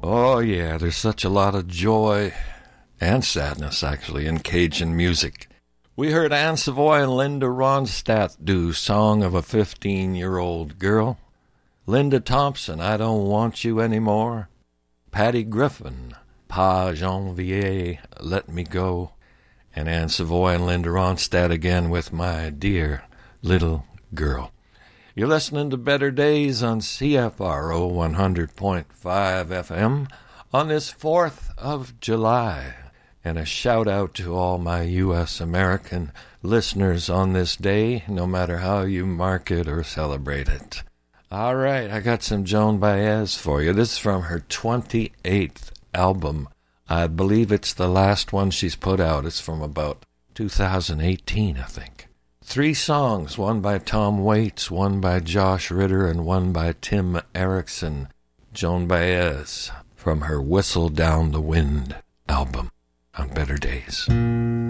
Oh, yeah, there's such a lot of joy and sadness, actually, in Cajun music. We heard Anne Savoy and Linda Ronstadt do Song of a 15-Year-Old Girl. Linda Thompson, I Don't Want You Anymore. Patty Griffin, Pas Janvier, Let Me Go. And Anne Savoy and Linda Ronstadt again with My Dear Little Girl. You're listening to Better Days on CFRO 100.5 FM on this 4th of July. And a shout-out to all my U.S. American listeners on this day, no matter how you mark it or celebrate it. All right, I got some Joan Baez for you. This is from her 28th album. I believe it's the last one she's put out. It's from about 2018, I think. 3 songs, one by Tom Waits, one by Josh Ritter, and one by Tim Erickson. Joan Baez from her Whistle Down the Wind album on Better Days.